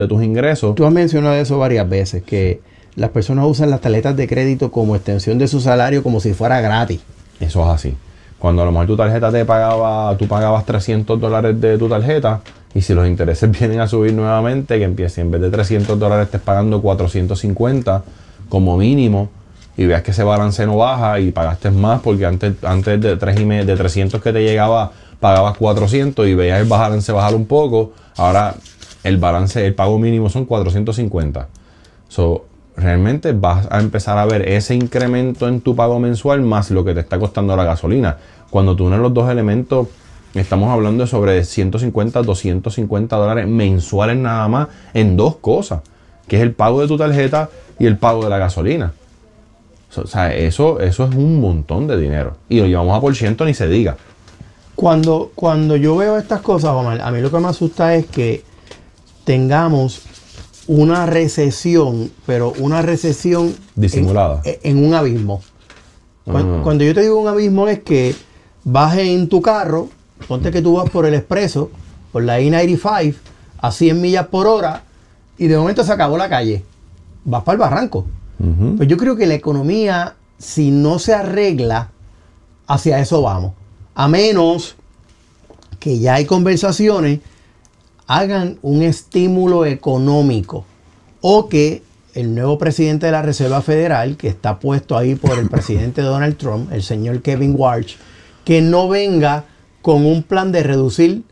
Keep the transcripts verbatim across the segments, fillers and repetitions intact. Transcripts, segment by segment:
de tus ingresos. Tú has mencionado eso varias veces, que las personas usan las tarjetas de crédito como extensión de su salario como si fuera gratis. Eso es así. Cuando a lo mejor tu tarjeta te pagaba, tú pagabas trescientos dólares de tu tarjeta, y si los intereses vienen a subir nuevamente, que empiece en vez de trescientos dólares estés pagando cuatrocientos cincuenta como mínimo, y veas que ese balance no baja y pagaste más porque antes, antes de, tres y medio, de trescientos que te llegaba pagabas cuatrocientos y veías el balance bajar un poco, ahora el balance, el pago mínimo son cuatrocientos cincuenta. So, realmente vas a empezar a ver ese incremento en tu pago mensual más lo que te está costando la gasolina. Cuando tú unes los dos elementos, estamos hablando de sobre ciento cincuenta, doscientos cincuenta dólares mensuales nada más en dos cosas, que es el pago de tu tarjeta y el pago de la gasolina. O sea, eso, eso es un montón de dinero. Y lo llevamos a por ciento, ni se diga. Cuando, cuando yo veo estas cosas, Omar, a mí lo que me asusta es que tengamos una recesión, pero una recesión disimulada en, en un abismo. Cuando, uh-huh. cuando yo te digo un abismo es que vas en tu carro, ponte que tú vas por el expreso, por la I noventa y cinco, a cien millas por hora, y de momento se acabó la calle. Vas para el barranco. Uh-huh. Pues yo creo que la economía, si no se arregla, hacia eso vamos. A menos que ya hay conversaciones, hagan un estímulo económico, o que el nuevo presidente de la Reserva Federal, que está puesto ahí por el presidente Donald Trump, el señor Kevin Warsh, que no venga con un plan de reducir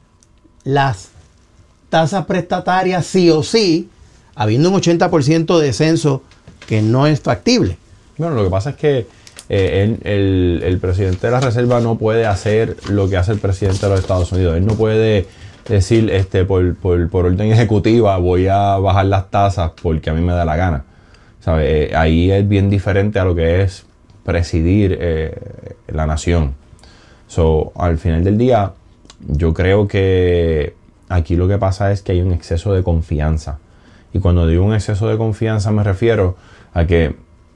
las tasas prestatarias sí o sí, habiendo un ochenta por ciento de descenso que no es factible. Bueno, lo que pasa es que eh, él, el, el presidente de la Reserva no puede hacer lo que hace el presidente de los Estados Unidos. Él no puede decir, este, por, por, por orden ejecutiva, voy a bajar las tasas porque a mí me da la gana. ¿Sabe? Eh, ahí es bien diferente a lo que es presidir eh, la nación. So, al final del día, yo creo que aquí lo que pasa es que hay un exceso de confianza. Y cuando digo un exceso de confianza me refiero a que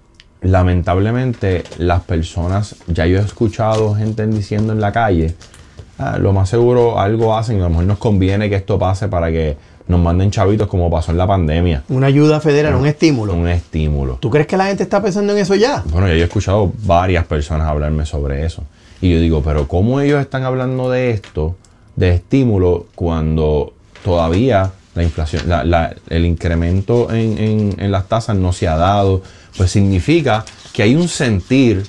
lamentablemente las personas, ya yo he escuchado gente diciendo en la calle, ah, lo más seguro algo hacen y a lo mejor nos conviene que esto pase para que nos manden chavitos como pasó en la pandemia. Una ayuda federal, un, un estímulo. Un estímulo. ¿Tú crees que la gente está pensando en eso ya? Bueno, ya yo he escuchado varias personas hablarme sobre eso. Y yo digo, pero ¿cómo ellos están hablando de esto, de estímulo, cuando todavía la inflación, la, la, el incremento en, en, en las tasas no se ha dado? Pues significa que hay un sentir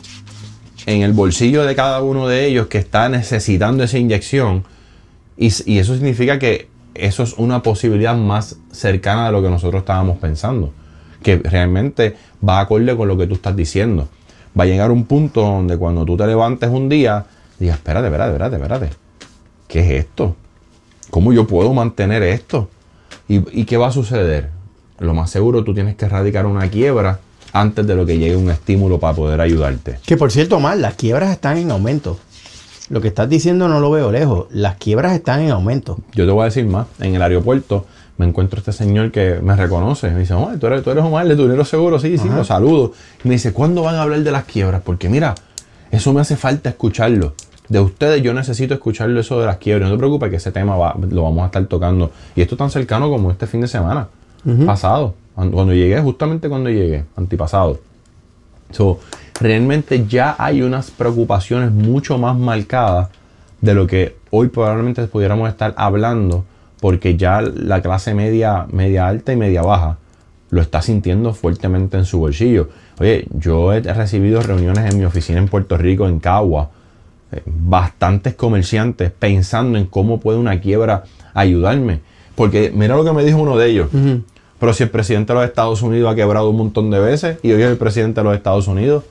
en el bolsillo de cada uno de ellos que está necesitando esa inyección, y, y eso significa que eso es una posibilidad más cercana de lo que nosotros estábamos pensando, que realmente va acorde con lo que tú estás diciendo. Va a llegar un punto donde cuando tú te levantes un día, digas, espérate, espérate, espérate, espérate, ¿qué es esto? ¿Cómo yo puedo mantener esto? ¿Y, y qué va a suceder? Lo más seguro tú tienes que erradicar una quiebra antes de lo que llegue un estímulo para poder ayudarte. Que por cierto, Omar, las quiebras están en aumento. Lo que estás diciendo no lo veo lejos. Las quiebras están en aumento. Yo te voy a decir más. En el aeropuerto me encuentro este señor que me reconoce. Me dice, Omar, ¿tú eres, tú eres Omar de Tu Dinero Seguro? Sí, sí, lo saludo. Y me dice, ¿cuándo van a hablar de las quiebras? Porque mira, eso me hace falta escucharlo. De ustedes yo necesito escucharlo, eso de las quiebras. No te preocupes que ese tema va, lo vamos a estar tocando. Y esto tan cercano como este fin de semana uh-huh. pasado. Cuando llegué, justamente cuando llegué, antipasado. So, realmente ya hay unas preocupaciones mucho más marcadas de lo que hoy probablemente pudiéramos estar hablando, porque ya la clase media, media alta y media baja lo está sintiendo fuertemente en su bolsillo. Oye, yo he recibido reuniones en mi oficina en Puerto Rico, en Cagua, eh, bastantes comerciantes pensando en cómo puede una quiebra ayudarme. Porque mira lo que me dijo uno de ellos. Uh-huh. Pero si el presidente de los Estados Unidos ha quebrado un montón de veces y hoy es el presidente de los Estados Unidos.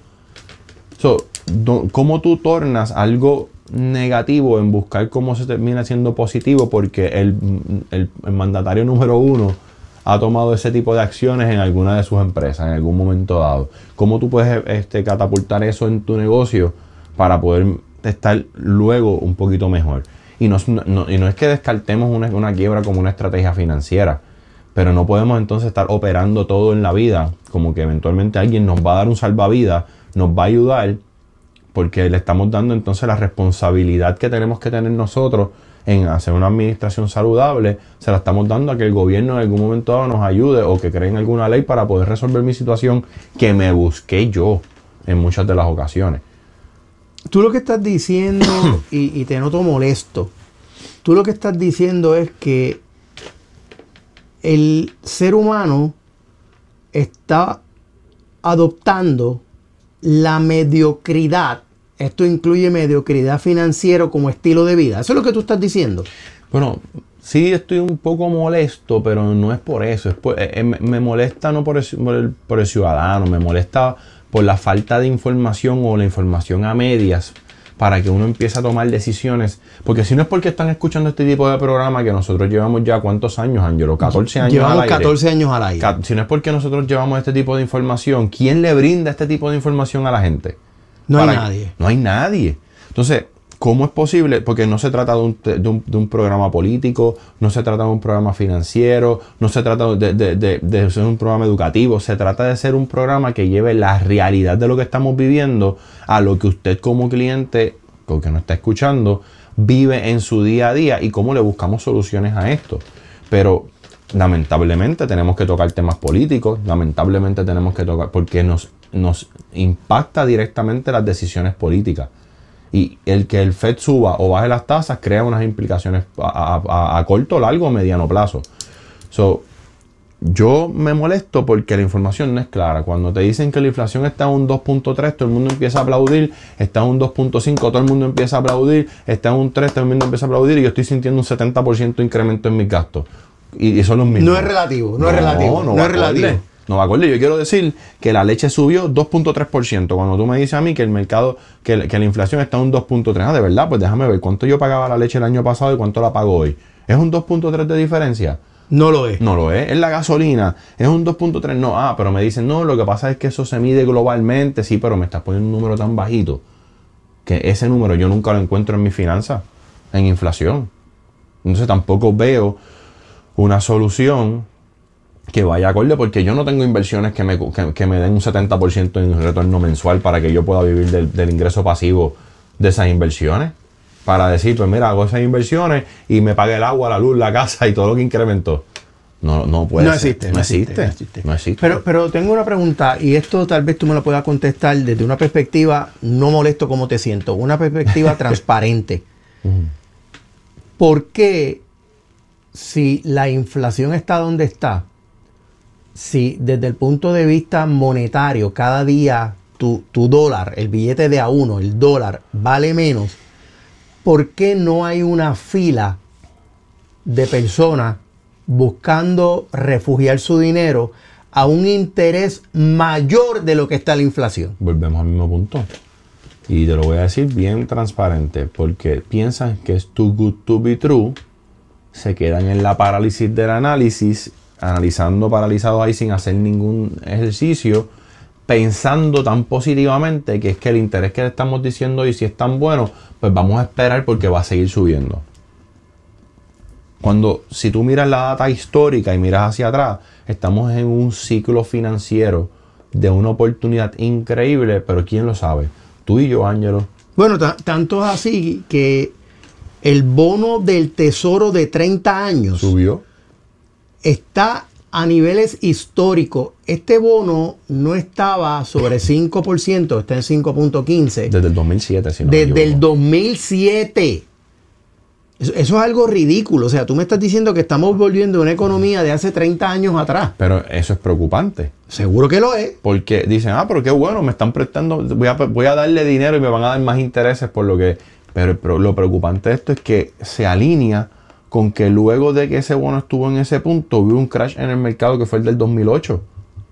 So, ¿cómo tú tornas algo negativo en buscar cómo se termina siendo positivo? Porque el, el, el mandatario número uno ha tomado ese tipo de acciones en alguna de sus empresas en algún momento dado. ¿Cómo tú puedes este, catapultar eso en tu negocio para poder estar luego un poquito mejor? Y no, no, y no es que descartemos una, una quiebra como una estrategia financiera, pero no podemos entonces estar operando todo en la vida como que eventualmente alguien nos va a dar un salvavidas, nos va a ayudar, porque le estamos dando entonces la responsabilidad que tenemos que tener nosotros en hacer una administración saludable, se la estamos dando a que el gobierno en algún momento dado nos ayude o que creen alguna ley para poder resolver mi situación que me busqué yo en muchas de las ocasiones. Tú lo que estás diciendo, y, y te noto molesto, tú lo que estás diciendo es que el ser humano está adoptando la mediocridad. Esto incluye mediocridad financiera como estilo de vida. ¿Eso es lo que tú estás diciendo? Bueno, sí estoy un poco molesto, pero no es por eso. Es por, eh, me, me molesta no por el, por, el, por el ciudadano, me molesta por la falta de información o la información a medias para que uno empiece a tomar decisiones. Porque si no es porque están escuchando este tipo de programa que nosotros llevamos ya ¿cuántos años, Ángelo? catorce años llevamos al aire. catorce años al aire. Si no es porque nosotros llevamos este tipo de información, ¿quién le brinda este tipo de información a la gente? No hay Para, nadie. No hay nadie. Entonces, ¿cómo es posible? Porque no se trata de un, de, un, de un programa político, no se trata de un programa financiero, no se trata de, de, de, de ser un programa educativo, se trata de ser un programa que lleve la realidad de lo que estamos viviendo a lo que usted como cliente, que nos está escuchando, vive en su día a día y cómo le buscamos soluciones a esto. Pero lamentablemente tenemos que tocar temas políticos, lamentablemente tenemos que tocar, porque nos, nos impacta directamente las decisiones políticas. Y el que el Fed suba o baje las tasas crea unas implicaciones a, a, a corto, largo o mediano plazo. So, yo me molesto porque la información no es clara. Cuando te dicen que la inflación está en un dos punto tres, todo el mundo empieza a aplaudir. Está en un dos punto cinco, todo el mundo empieza a aplaudir. Está en un tres, todo el mundo empieza a aplaudir. Y yo estoy sintiendo un setenta por ciento de incremento en mis gastos. Y, y son los mismos. No es relativo, no, no es relativo. No, no es relativo. No me acuerdo. Yo quiero decir que la leche subió dos punto tres por ciento. Cuando tú me dices a mí que el mercado, que, que la inflación está en un dos punto tres. Ah, de verdad, pues déjame ver cuánto yo pagaba la leche el año pasado y cuánto la pago hoy. ¿Es un dos punto tres de diferencia? No lo es. No lo es. Es la gasolina. Es un dos punto tres. No, ah, pero me dicen, no, lo que pasa es que eso se mide globalmente. Sí, pero me estás poniendo un número tan bajito que ese número yo nunca lo encuentro en mi finanza, en inflación. Entonces tampoco veo una solución que vaya acorde, porque yo no tengo inversiones que me, que, que me den un setenta por ciento en retorno mensual para que yo pueda vivir del, del ingreso pasivo de esas inversiones. Para decir, pues mira, hago esas inversiones y me pague el agua, la luz, la casa y todo lo que incrementó. No, no puede no ser. Existe, no, existe, no existe. No existe. Pero, pero tengo una pregunta, y esto tal vez tú me lo puedas contestar desde una perspectiva, no molesto como te siento, una perspectiva transparente. Uh-huh. ¿Por qué, si la inflación está donde está, si desde el punto de vista monetario cada día tu, tu dólar, el billete de a uno, el dólar, vale menos, ¿por qué no hay una fila de personas buscando refugiar su dinero a un interés mayor de lo que está la inflación? Volvemos al mismo punto. Y te lo voy a decir bien transparente, porque piensan que es too good to be true, se quedan en la parálisis del análisis, analizando paralizados ahí sin hacer ningún ejercicio, pensando tan positivamente que es que el interés que le estamos diciendo y si es tan bueno, pues vamos a esperar porque va a seguir subiendo. Cuando, si tú miras la data histórica y miras hacia atrás, estamos en un ciclo financiero de una oportunidad increíble, pero ¿quién lo sabe? Tú y yo, Ángelo. Bueno, tanto es así que el bono del tesoro de treinta años subió. Está a niveles históricos. Este bono no estaba sobre cinco por ciento, está en cinco punto quince. Desde el dos mil siete, si no me Desde equivoco. el dos mil siete. Eso, eso es algo ridículo. O sea, tú me estás diciendo que estamos volviendo a una economía de hace treinta años atrás. Pero eso es preocupante. Seguro que lo es. Porque dicen, ah, pero qué bueno, me están prestando, voy a, voy a darle dinero y me van a dar más intereses por lo que... Pero, pero lo preocupante de esto es que se alinea con que luego de que ese bono estuvo en ese punto, hubo un crash en el mercado que fue el del dos mil ocho.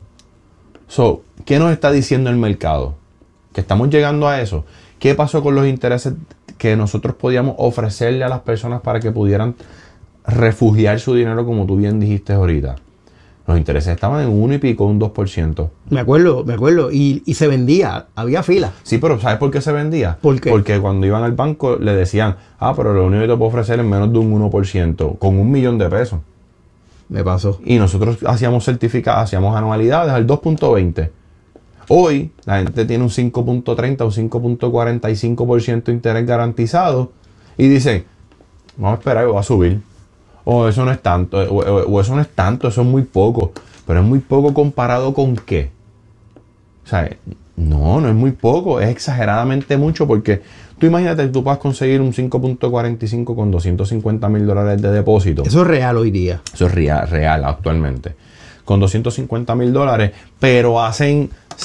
So, ¿qué nos está diciendo el mercado? Que estamos llegando a eso. ¿Qué pasó con los intereses que nosotros podíamos ofrecerle a las personas para que pudieran refugiar su dinero, como tú bien dijiste ahorita? Los intereses estaban en uno y pico, un dos por ciento. Me acuerdo, me acuerdo. Y, y se vendía, había fila. Sí, pero ¿sabes por qué se vendía? ¿Por qué? Porque cuando iban al banco le decían, ah, pero lo único que te puedo ofrecer es menos de un uno por ciento, con un millón de pesos. Me pasó. Y nosotros hacíamos certificados, hacíamos anualidades al dos punto veinte. Hoy la gente tiene un cinco punto treinta o cinco punto cuarenta y cinco por ciento de interés garantizado y dice, vamos a esperar que va a subir. O eso no es tanto, o, o, o eso no es tanto, eso es muy poco. Pero es muy poco comparado con qué. O sea, no, no es muy poco, es exageradamente mucho porque tú imagínate que tú puedas conseguir un cinco punto cuarenta y cinco con doscientos cincuenta mil dólares de depósito. Eso es real hoy día. Eso es real, real actualmente. Con doscientos cincuenta mil dólares, pero hacen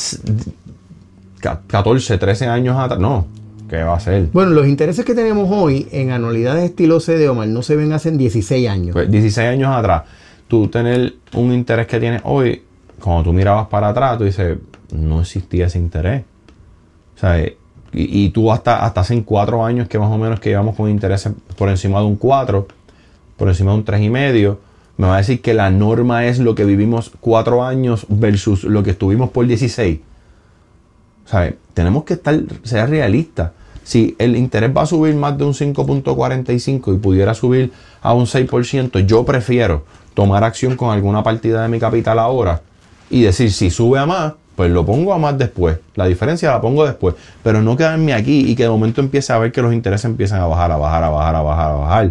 catorce, trece años atrás. No, ¿qué va a ser? Bueno, los intereses que tenemos hoy en anualidades estilo C D, Omar, no se ven hace dieciséis años. Pues dieciséis años atrás, tú tener un interés que tienes hoy, cuando tú mirabas para atrás, tú dices, no existía ese interés. O sea, y, y tú hasta, hasta hace cuatro años que más o menos que llevamos con intereses por encima de un cuatro, por encima de un tres y medio, me va a decir que la norma es lo que vivimos cuatro años versus lo que estuvimos por dieciséis. O sea, tenemos que estar, ser realistas. Si el interés va a subir más de un cinco punto cuarenta y cinco y pudiera subir a un seis por ciento, yo prefiero tomar acción con alguna partida de mi capital ahora y decir, si sube a más, pues lo pongo a más después. La diferencia la pongo después. Pero no quedarme aquí y que de momento empiece a ver que los intereses empiezan a bajar, a bajar, a bajar, a bajar, a bajar.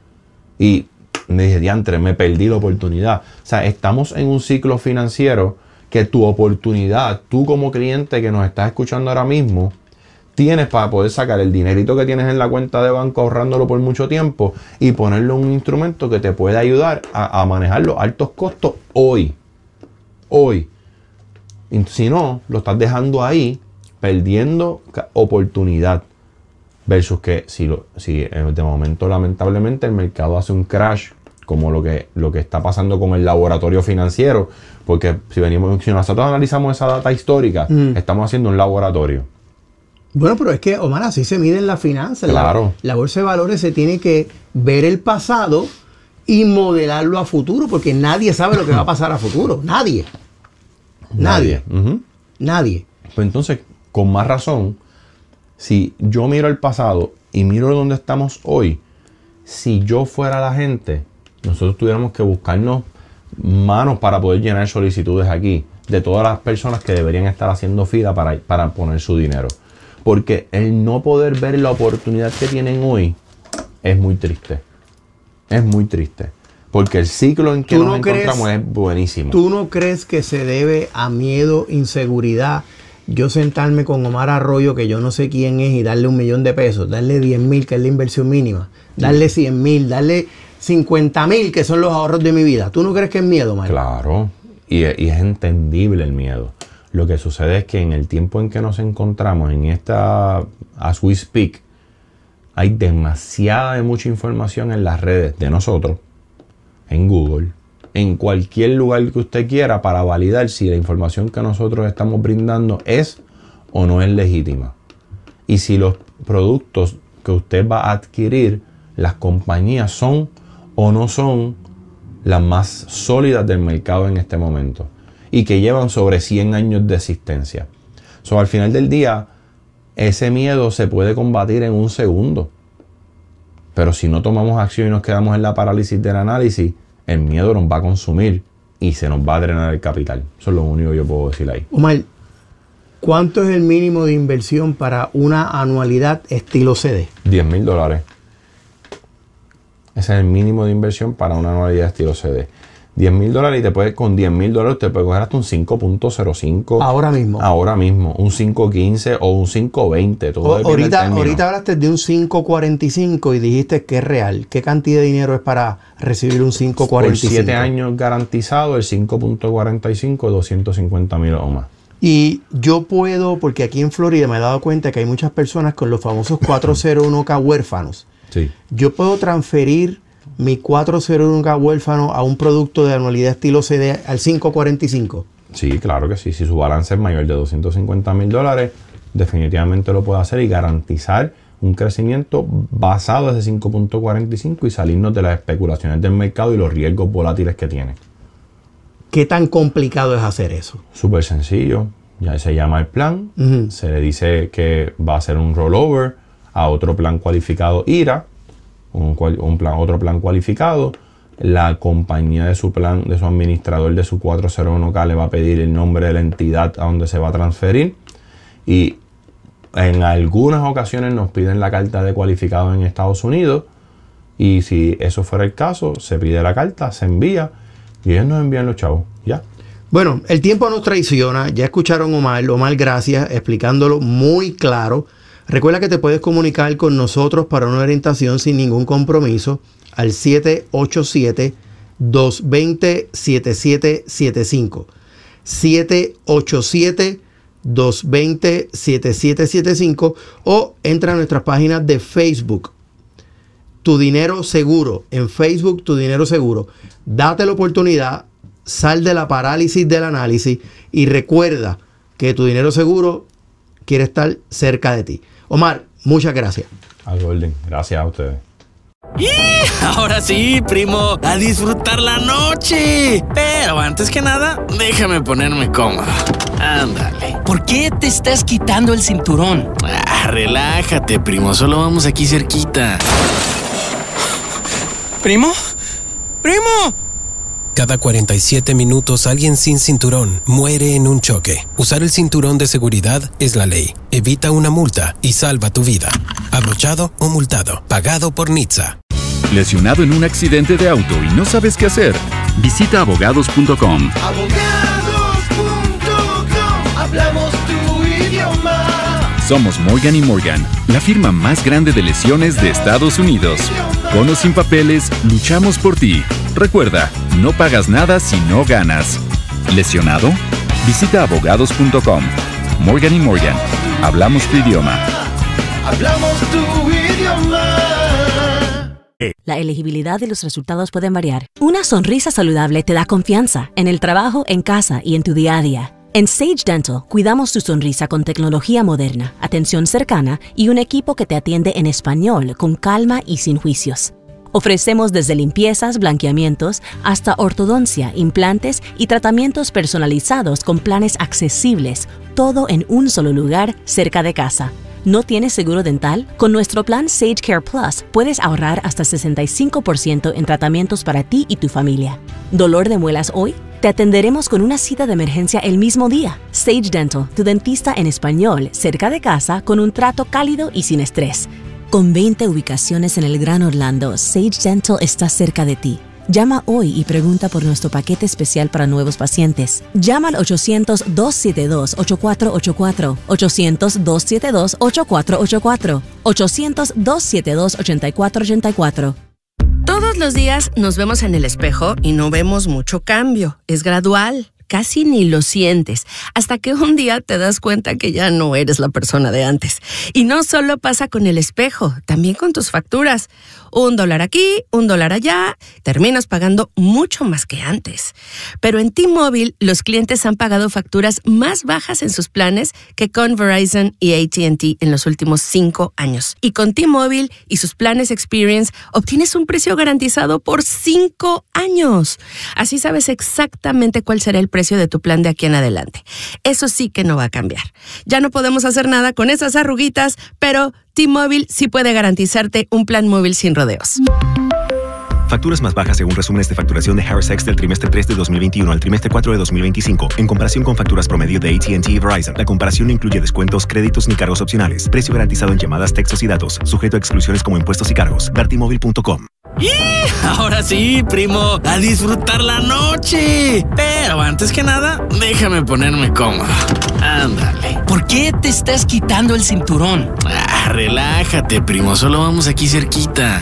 Y me dije, diantre, me perdí la oportunidad. O sea, estamos en un ciclo financiero que tu oportunidad, tú como cliente que nos estás escuchando ahora mismo, tienes para poder sacar el dinerito que tienes en la cuenta de banco ahorrándolo por mucho tiempo y ponerlo en un instrumento que te pueda ayudar a, a manejar los altos costos hoy. Hoy. Y si no, lo estás dejando ahí, perdiendo oportunidad. Versus que si, lo, si de momento lamentablemente el mercado hace un crash, como lo que, lo que está pasando con el laboratorio financiero, porque si venimos, si nosotros analizamos esa data histórica, mm. estamos haciendo un laboratorio. Bueno, pero es que, Omar, así se miden las finanzas. Claro. La, la bolsa de valores se tiene que ver el pasado y modelarlo a futuro, porque nadie sabe lo que va a pasar a futuro. Nadie. Nadie. Nadie. Uh-huh. Nadie. Pues entonces, con más razón, si yo miro el pasado y miro dónde estamos hoy, si yo fuera la gente, nosotros tuviéramos que buscarnos manos para poder llenar solicitudes aquí de todas las personas que deberían estar haciendo fila para, para poner su dinero. Porque el no poder ver la oportunidad que tienen hoy es muy triste. Es muy triste. Porque el ciclo en que nos encontramos es buenísimo. ¿Tú no crees que se debe a miedo, inseguridad? Yo sentarme con Omar Arroyo, que yo no sé quién es, y darle un millón de pesos, darle diez mil, que es la inversión mínima, darle cien mil, darle cincuenta mil, que son los ahorros de mi vida. ¿Tú no crees que es miedo, Omar? Claro. Y, y es entendible el miedo. Lo que sucede es que en el tiempo en que nos encontramos, en esta, as we speak, hay demasiada de mucha información en las redes de nosotros, en Google, en cualquier lugar que usted quiera para validar si la información que nosotros estamos brindando es o no es legítima. Y si los productos que usted va a adquirir, las compañías son o no son las más sólidas del mercado en este momento. Y que llevan sobre cien años de existencia. So, al final del día, ese miedo se puede combatir en un segundo. Pero si no tomamos acción y nos quedamos en la parálisis del análisis, el miedo nos va a consumir y se nos va a drenar el capital. Eso es lo único que yo puedo decir ahí. Omar, ¿cuánto es el mínimo de inversión para una anualidad estilo C D? diez mil dólares. Ese es el mínimo de inversión para una anualidad estilo C D. diez mil dólares y te puedes, con diez mil dólares te puedes coger hasta un cinco punto cero cinco. Ahora mismo. Ahora mismo. Un cinco punto quince o un cinco punto veinte. Todo o, ahorita, ahorita hablaste de un cinco punto cuarenta y cinco y dijiste que es real. ¿Qué cantidad de dinero es para recibir un cinco punto cuarenta y cinco? Por siete años garantizado, el cinco punto cuarenta y cinco, doscientos cincuenta mil o más. Y yo puedo, porque aquí en Florida me he dado cuenta que hay muchas personas con los famosos cuatrocientos uno K huérfanos. Sí. Yo puedo transferir mi cuatrocientos uno K huérfano a un producto de anualidad estilo C D al cinco punto cuarenta y cinco. Sí, claro que sí. Si su balance es mayor de doscientos cincuenta mil dólares, definitivamente lo puede hacer y garantizar un crecimiento basado en ese cinco punto cuarenta y cinco y salirnos de las especulaciones del mercado y los riesgos volátiles que tiene. ¿Qué tan complicado es hacer eso? Súper sencillo. Ya se llama el plan. Uh-huh. Se le dice que va a ser un rollover a otro plan cualificado I R A. Un, un plan, otro plan cualificado. La compañía de su plan, de su administrador de su cuatrocientos uno K le va a pedir el nombre de la entidad a donde se va a transferir. Y en algunas ocasiones nos piden la carta de cualificado en Estados Unidos. Y si eso fuera el caso, se pide la carta, se envía y ellos nos envían los chavos. Ya. Bueno, el tiempo nos traiciona. Ya escucharon a Omar, Omar, gracias, explicándolo muy claro. Recuerda que te puedes comunicar con nosotros para una orientación sin ningún compromiso al siete ocho siete, dos dos cero, siete siete siete cinco. siete ocho siete, dos dos cero, siete siete siete cinco o entra a nuestras páginas de Facebook. Tu Dinero Seguro. En Facebook, Tu Dinero Seguro. Date la oportunidad, sal de la parálisis del análisis y recuerda que Tu Dinero Seguro quiere estar cerca de ti. Omar, muchas gracias. Al orden. Gracias a ustedes. ¡Y! Ahora sí, primo, a disfrutar la noche. Pero antes que nada, déjame ponerme cómodo. Ándale. ¿Por qué te estás quitando el cinturón? Ah, relájate, primo, solo vamos aquí cerquita. ¿Primo? ¡Primo! Cada cuarenta y siete minutos alguien sin cinturón muere en un choque. Usar el cinturón de seguridad es la ley. Evita una multa y salva tu vida. Abrochado o multado. Pagado por N H T S A. ¿Lesionado en un accidente de auto y no sabes qué hacer? Visita abogados punto com. abogados punto com. Hablamos tu idioma. Somos Morgan y Morgan, la firma más grande de lesiones de Estados Unidos. Con o sin papeles, luchamos por ti. Recuerda, no pagas nada si no ganas. ¿Lesionado? Visita abogados punto com. Morgan y Morgan, hablamos tu idioma. Hablamos tu idioma. La elegibilidad y los resultados pueden variar. Una sonrisa saludable te da confianza en el trabajo, en casa y en tu día a día. En Sage Dental cuidamos tu sonrisa con tecnología moderna, atención cercana y un equipo que te atiende en español con calma y sin juicios. Ofrecemos desde limpiezas, blanqueamientos, hasta ortodoncia, implantes y tratamientos personalizados con planes accesibles, todo en un solo lugar cerca de casa. ¿No tienes seguro dental? Con nuestro plan Sage Care Plus puedes ahorrar hasta sesenta y cinco por ciento en tratamientos para ti y tu familia. ¿Dolor de muelas hoy? Te atenderemos con una cita de emergencia el mismo día. Sage Dental, tu dentista en español, cerca de casa, con un trato cálido y sin estrés. Con veinte ubicaciones en el Gran Orlando, Sage Dental está cerca de ti. Llama hoy y pregunta por nuestro paquete especial para nuevos pacientes. Llama al ochocientos, dos siete dos, ocho cuatro ocho cuatro, ochocientos, dos siete dos, ocho cuatro ocho cuatro, ochocientos, dos siete dos, ocho cuatro ocho cuatro. Todos los días nos vemos en el espejo y no vemos mucho cambio. Es gradual. Casi ni lo sientes, hasta que un día te das cuenta que ya no eres la persona de antes. Y no solo pasa con el espejo, también con tus facturas. Un dólar aquí, un dólar allá, terminas pagando mucho más que antes. Pero en T-Mobile, los clientes han pagado facturas más bajas en sus planes que con Verizon y A T and T en los últimos cinco años. Y con T-Mobile y sus planes Experience, obtienes un precio garantizado por cinco años. Así sabes exactamente cuál será el precio de tu plan de aquí en adelante. Eso sí que no va a cambiar. Ya no podemos hacer nada con esas arruguitas, pero T-Mobile sí puede garantizarte un plan móvil sin rodeos. Facturas más bajas según resúmenes de facturación de Harris X del trimestre tres de dos mil veintiuno al trimestre cuatro de dos mil veinticinco. En comparación con facturas promedio de A T and T y Verizon, la comparación no incluye descuentos, créditos ni cargos opcionales. Precio garantizado en llamadas, textos y datos. Sujeto a exclusiones como impuestos y cargos. ver t mobile punto com. ¡Y! Ahora sí, primo, a disfrutar la noche. Pero antes que nada, déjame ponerme cómodo. Ándale. ¿Por qué te estás quitando el cinturón? Ah, relájate, primo, solo vamos aquí cerquita.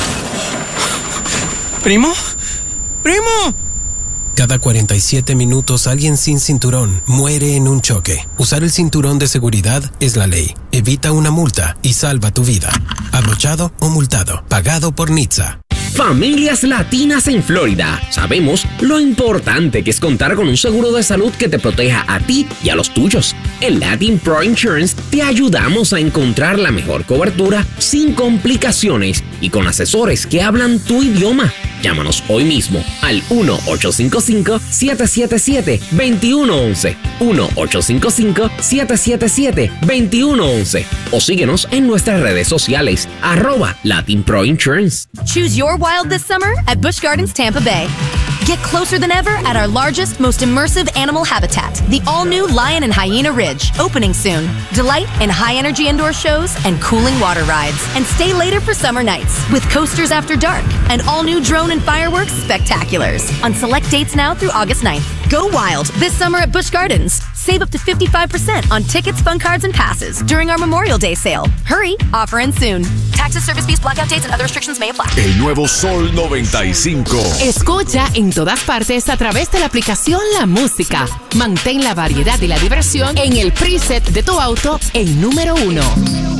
¿Primo? ¡Primo! Cada cuarenta y siete minutos alguien sin cinturón muere en un choque. Usar el cinturón de seguridad es la ley. Evita una multa y salva tu vida. Abrochado o multado. Pagado por N H T S A. Familias latinas en Florida. Sabemos lo importante que es contar con un seguro de salud que te proteja a ti y a los tuyos. En Latin Pro Insurance te ayudamos a encontrar la mejor cobertura sin complicaciones y con asesores que hablan tu idioma. Llámanos hoy mismo al uno ocho cinco cinco, siete siete siete, dos uno uno uno. uno ocho cinco cinco, siete siete siete, dos uno uno uno. O síguenos en nuestras redes sociales, arroba Latin Pro Insurance. Choose your wild this summer at Busch Gardens Tampa Bay. Get closer than ever at our largest, most immersive animal habitat, the all-new Lion and Hyena Ridge, opening soon. Delight in high-energy indoor shows and cooling water rides. And stay later for summer nights with coasters after dark and all-new drone and fireworks spectaculars on select dates now through August ninth. Go wild this summer at Busch Gardens. Save up to fifty-five percent on tickets, fun cards, and passes during our Memorial Day sale. Hurry, offer ends soon. Taxes, service fees, blackout dates, and other restrictions may apply. El nuevo Sol noventa y cinco. Escucha en todas partes a través de la aplicación La Música. Mantén la variedad y la diversión en el preset de tu auto en número uno.